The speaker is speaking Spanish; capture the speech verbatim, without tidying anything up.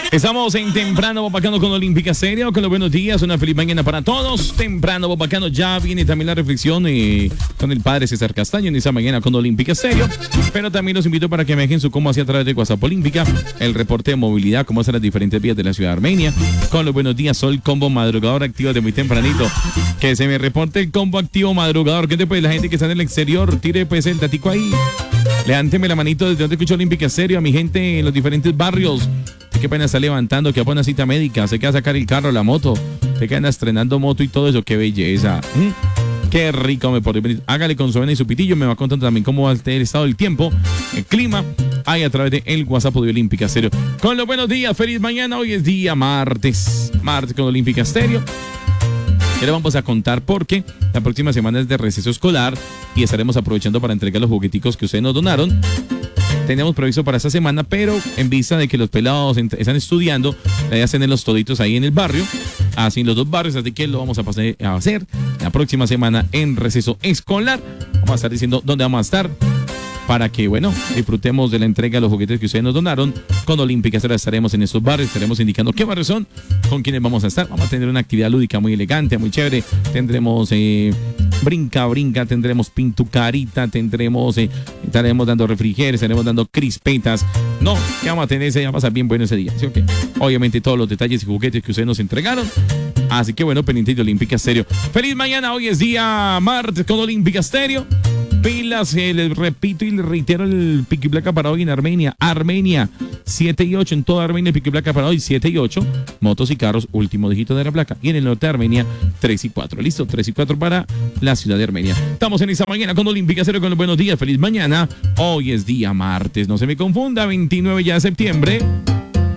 Estamos en Temprano Bobacano con Olímpica Estéreo, con los buenos días, una feliz mañana para todos. Temprano Bobacano, ya viene también la reflexión eh, con el padre César Castaño en esa mañana con Olímpica Estéreo. Pero también los invito para que me dejen su cómo hacía a través de WhatsApp Olímpica, el reporte de movilidad, cómo hacen las diferentes vías de la ciudad de Armenia. Con los buenos días, Sol Combo Madrugador activo de muy tempranito. Que se me reporte el combo activo madrugador. Que después la gente que está en el exterior, tire pues el tatico ahí. Levánteme la manito desde donde escucho Olímpica Estéreo a mi gente en los diferentes barrios. ¿Qué pena está levantando? ¿Qué pone cita médica? ¿Se queda a sacar el carro, la moto? ¿Se queda estrenando moto y todo eso? ¡Qué belleza! ¿Mm? ¡Qué rico! Me por... Hágale con su vena y su pitillo. Me va contando también cómo va el estado del tiempo, el clima, ahí a través de el WhatsApp de Olímpica Estéreo. Con los buenos días, feliz mañana. Hoy es día martes. Martes con Olímpica Estéreo. Ya le vamos a contar porque la próxima semana es de receso escolar y estaremos aprovechando para entregar los jugueticos que ustedes nos donaron. Teníamos previsto para esta semana, pero en vista de que los pelados están estudiando, la idea es tenerlos toditos ahí en el barrio, así en los dos barrios, así que lo vamos a pasar a hacer la próxima semana en receso escolar. Vamos a estar diciendo dónde vamos a estar para que, bueno, disfrutemos de la entrega de los juguetes que ustedes nos donaron. Con Olímpica Estéreo estaremos en estos barrios, estaremos indicando qué barrios son, con quiénes vamos a estar. Vamos a tener una actividad lúdica muy elegante, muy chévere. Tendremos eh, brinca, brinca, tendremos pintucarita, tendremos, eh, estaremos dando refrigerios, estaremos dando crispetas. No, que vamos a tener ese día, va a pasar bien bueno ese día, ¿sí o qué? Obviamente todos los detalles y juguetes que ustedes nos entregaron. Así que bueno, pendiente de Olímpica Estéreo. Feliz mañana, hoy es día martes con Olímpica Estéreo. Pilas, eh, les repito y les reitero el pico y placa para hoy en Armenia. Armenia, siete y ocho en toda Armenia, el pico y placa para hoy, siete y ocho. Motos y carros, último dígito de la placa. Y en el norte de Armenia, tres y cuatro. Listo, tres y cuatro para la ciudad de Armenia. Estamos en esta mañana con Olímpica Estéreo con los buenos días. Feliz mañana. Hoy es día martes, no se me confunda, veintinueve ya de septiembre.